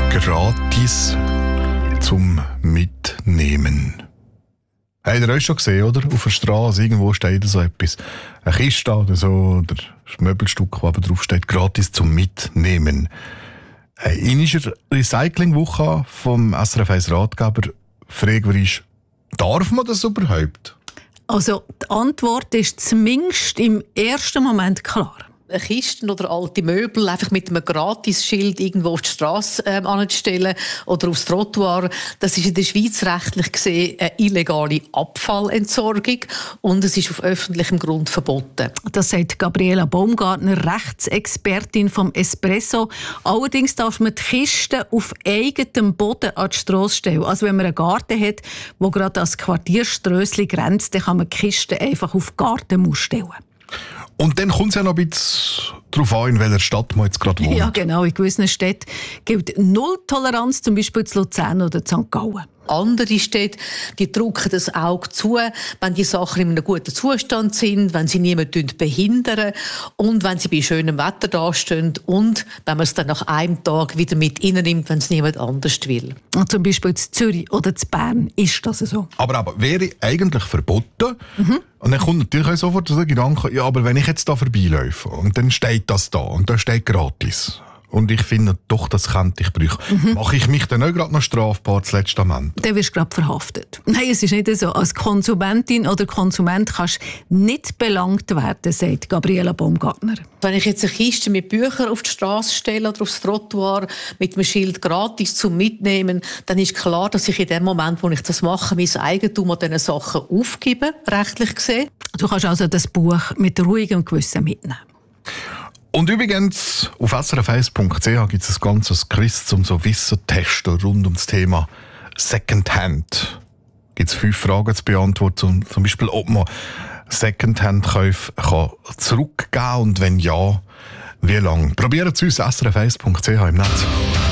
Gratis zum Mitnehmen. Habt ihr euch schon gesehen, oder? Auf der Straße irgendwo steht so etwas. Eine Kiste oder so, oder ein Möbelstück, das aber drauf steht, gratis zum Mitnehmen. In unserer Recyclingwoche vom SRF 1 Ratgeber fragen wir uns, darf man das überhaupt? Also die Antwort ist zumindest im ersten Moment klar. Kisten oder alte Möbel einfach mit einem Gratisschild irgendwo auf die Straße anzustellen oder aufs Trottoir, das ist in der Schweiz rechtlich gesehen eine illegale Abfallentsorgung und es ist auf öffentlichem Grund verboten. Das sagt Gabriela Baumgartner, Rechtsexpertin vom Espresso. Allerdings darf man die Kisten auf eigenem Boden an die Strasse stellen. Also wenn man einen Garten hat, der gerade als Quartierströssli grenzt, dann kann man die Kisten einfach auf die Gartenmauer stellen. Und dann kommt es ja noch ein bisschen darauf an, in welcher Stadt man jetzt gerade wohnt. Ja, genau. In gewissen Städten gilt Null-Toleranz, zum Beispiel in Luzern oder in St. Gallen. Andere Städte, die drücken das Auge zu, wenn die Sachen in einem guten Zustand sind, wenn sie niemanden behindern und wenn sie bei schönem Wetter dastehen und wenn man es dann nach einem Tag wieder mit reinnimmt, wenn es niemand anders will. Und zum Beispiel in Zürich oder in Bern ist das so. Aber wäre eigentlich verboten. Und dann kommt natürlich auch sofort der Gedanke, ja, aber wenn ich jetzt da vorbeiläufe und dann steht das da und da steht gratis. Und ich finde doch, das könnte ich brauchen. Mache ich mich dann auch gerade noch strafbar das letzte Moment? Dann wirst du gerade verhaftet. Nein, es ist nicht so. Als Konsumentin oder Konsument kannst du nicht belangt werden, sagt Gabriela Baumgartner. Wenn ich jetzt eine Kiste mit Büchern auf die Straße stelle oder aufs Trottoir mit einem Schild gratis zum Mitnehmen, dann ist klar, dass ich in dem Moment, wo ich das mache, mein Eigentum an diesen Sachen aufgebe, rechtlich gesehen. Du kannst also das Buch mit ruhigem Gewissen mitnehmen. Und übrigens, auf srf1.ch gibt es ein ganzes Quiz, um so Wissen zu testen rund um das Thema Secondhand. Gibt es 5 Fragen zu beantworten, zum Beispiel, ob man Secondhand-Käufe zurückgeben kann und wenn ja, wie lange. Probieren Sie uns srf1.ch im Netz.